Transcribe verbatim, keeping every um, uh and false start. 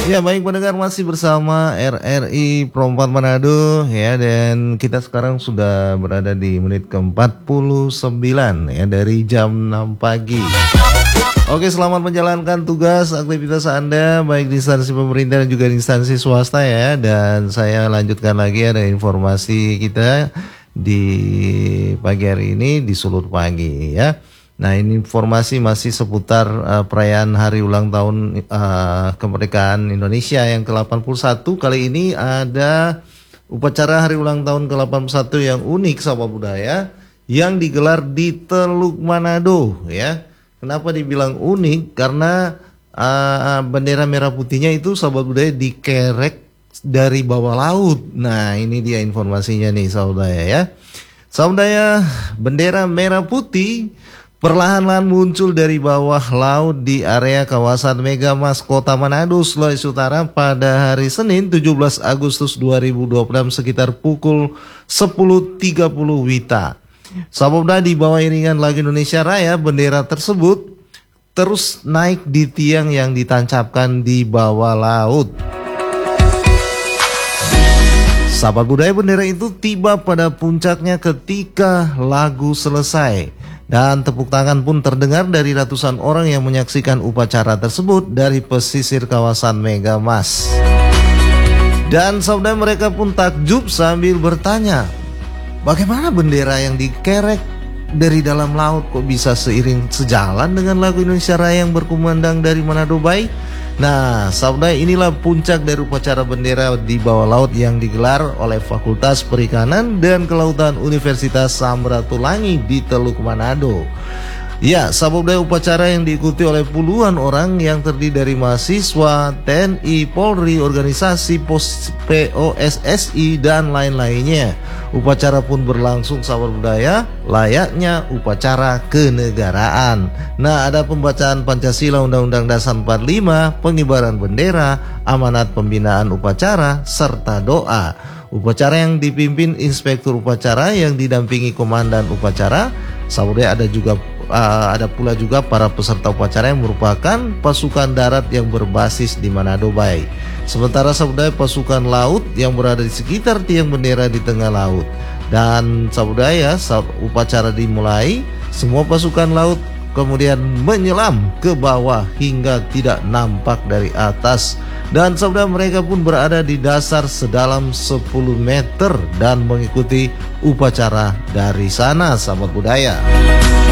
Ya baik pendengar, masih bersama R R I Pro empat Manado ya, dan kita sekarang sudah berada di menit ke empat puluh sembilan ya dari jam enam pagi. Oke, selamat menjalankan tugas aktivitas Anda baik di instansi pemerintah dan juga di instansi swasta ya. Dan saya lanjutkan lagi, ada informasi kita di pagi hari ini di Sulut Pagi ya. Nah, ini informasi masih seputar uh, perayaan hari ulang tahun uh, kemerdekaan Indonesia yang ke delapan puluh satu. Kali ini ada upacara hari ulang tahun ke delapan puluh satu yang unik sahabat budaya yang digelar di Teluk Manado ya. Kenapa dibilang unik? Karena uh, bendera merah putihnya itu sahabat budaya dikerek dari bawah laut. Nah, ini dia informasinya nih sahabat budaya ya. Sahabat budaya, bendera merah putih perlahan-lahan muncul dari bawah laut di area kawasan Megamas Kota Manado, Sulawesi Utara pada hari Senin tujuh belas Agustus dua ribu dua puluh enam sekitar pukul sepuluh tiga puluh Wita. Sababda di bawah iringan lagu Indonesia Raya, bendera tersebut terus naik di tiang yang ditancapkan di bawah laut. Sahabat budaya, bendera itu tiba pada puncaknya ketika lagu selesai. Dan tepuk tangan pun terdengar dari ratusan orang yang menyaksikan upacara tersebut dari pesisir kawasan Megamas. Dan saudara mereka pun takjub sambil bertanya, bagaimana bendera yang dikerek dari dalam laut kok bisa seiring sejalan dengan lagu Indonesia Raya yang berkumandang dari Manado Bay? Nah, saudara, inilah puncak dari upacara bendera di bawah laut yang digelar oleh Fakultas Perikanan dan Kelautan Universitas Samratulangi di Teluk Manado. Ya, sahabat upacara yang diikuti oleh puluhan orang yang terdiri dari mahasiswa, T N I, Polri, organisasi P O S S I, dan lain-lainnya. Upacara pun berlangsung sahabat budaya layaknya upacara kenegaraan. Nah, ada pembacaan Pancasila, Undang-Undang Dasar empat puluh lima, pengibaran bendera, amanat pembinaan upacara, serta doa. Upacara yang dipimpin inspektur upacara yang didampingi komandan upacara. Sahabat ada juga Uh, ada pula juga para peserta upacara yang merupakan pasukan darat yang berbasis di Manado Bay. Sementara saudara pasukan laut yang berada di sekitar tiang bendera di tengah laut. Dan saudara saat upacara dimulai, semua pasukan laut kemudian menyelam ke bawah hingga tidak nampak dari atas. Dan saudara mereka pun berada di dasar sedalam sepuluh meter dan mengikuti upacara dari sana sahabat budaya.